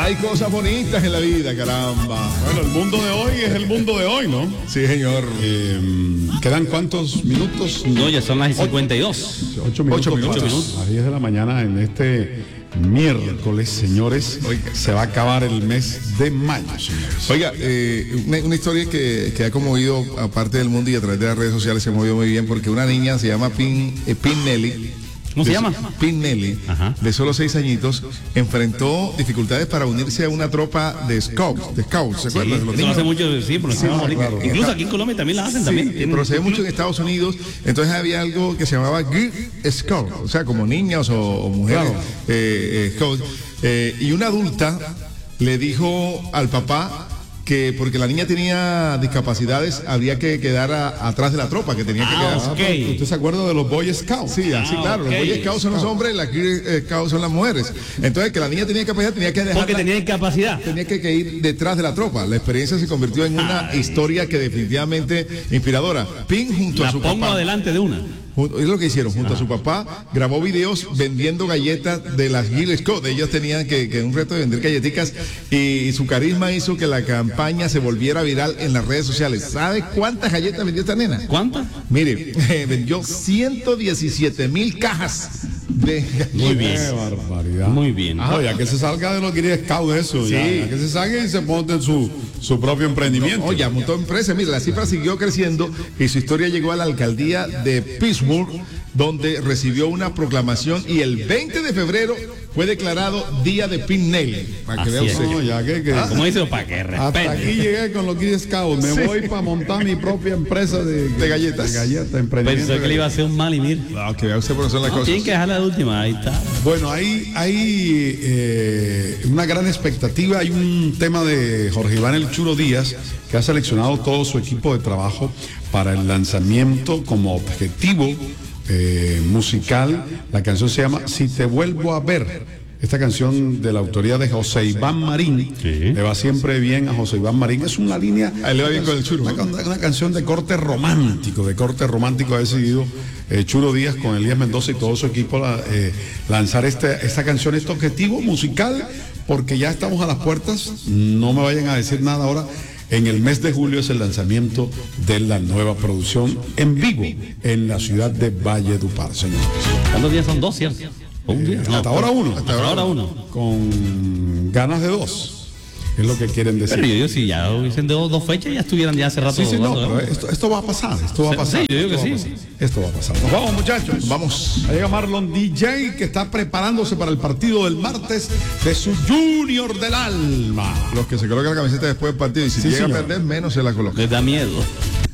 Hay cosas bonitas en la vida, caramba. Bueno, el mundo de hoy es el mundo de hoy, ¿no? Sí, señor. ¿Quedan cuántos minutos? No, ya son las 52. 8 minutos. 8 minutos. A las 10 de la mañana en este miércoles, señores. Oiga. Se va a acabar el mes de mayo, señores. Oiga, una historia que ha conmovido a parte del mundo y a través de las redes sociales se ha movido muy bien porque una niña se llama Pin Nelly. ¿Cómo se llama? Pin Nelly, de solo 6 añitos, enfrentó dificultades para unirse a una tropa de scouts, ¿se Sí, acuerdan? De los eso lo niños. hace mucho, sí, por claro. Incluso aquí en Colombia también la hacen también. Pero se ve mucho en Estados Unidos. Entonces había algo que se llamaba Girl Scout, o sea, como niñas o mujeres scouts. Y una adulta le dijo al papá que porque la niña tenía discapacidades habría que quedar atrás de la tropa, que tenía que quedar. ok. ¿Usted se acuerda de los Boy Scouts? Sí, así claro. ok. Los Boy Scouts son los hombres, las Girl Scouts son las mujeres. Entonces, que la niña tenía discapacidad, tenía que dejar. Porque tenía discapacidad. Tenía que ir detrás de la tropa. La experiencia se convirtió en una historia que definitivamente inspiradora. Pin junto a La su pongo papá. adelante de una. Es lo que hicieron, junto a su papá, grabó videos vendiendo galletas de las Girl Scouts. Ellos tenían que un reto de vender galletitas y su carisma hizo que la campaña se volviera viral en las redes sociales. ¿Sabe cuántas galletas vendió esta nena? ¿Cuántas? Mire, vendió 117,000 cajas de galletas. Muy bien. ¡Qué barbaridad! Muy bien. Ah, ya que se salga de los Girl Scouts de eso, Sí. ya que se salga y se monte en su propio emprendimiento. Oye, montó empresa. Mire, la cifra siguió creciendo y su historia llegó a la alcaldía de Pittsburgh, donde recibió una proclamación y el 20 de febrero fue declarado Día de Pin Nelly. Para que Así vea es. usted. No, ya que ¿Cómo dice? Para que hasta respete. aquí llegué con los Girl Scouts. Me voy para montar mi propia empresa de galletas. De galletas, emprendimiento. Pensó que le iba a hacer un mal y mire. No, que vea usted por eso son las No, cosas. tienen que dejarla de última, ahí está. Bueno, hay una gran expectativa. Hay un tema de Jorge Iván El Churo Díaz, que ha seleccionado todo su equipo de trabajo para el lanzamiento como objetivo musical. La canción se llama Si te vuelvo a ver. Esta canción de la autoría de José Iván Marín, le va siempre bien a José Iván Marín. Es una línea, A él le va bien con el Churo, ¿no? una canción de corte romántico, ha decidido Churo Díaz con Elías Mendoza y todo su equipo lanzar esta canción, este objetivo musical, porque ya estamos a las puertas. No me vayan a decir nada ahora. En el mes de julio es el lanzamiento de la nueva producción en vivo en la ciudad de Valledupar, señores. ¿Cuántos días son? 2, ¿cierto? ¿O un día? No, Hasta ahora uno. Hasta ahora uno. Con ganas de 2. Es lo que quieren decir. Pero yo digo, si ya hubiesen dado 2 fechas, ya estuvieran ya hace rato. Sí, no, jugando, pero esto va a pasar. Esto va a Sí, pasar. sí, yo digo que esto va a sí. pasar, Esto va a pasar. Nos vamos, muchachos. Vamos. Ahí llega Marlon DJ, que está preparándose para el partido del martes de su Junior del Alma. Los que se colocan la camiseta después del partido y si Sí, llega señor. a perder, menos se la colocan. Les da miedo.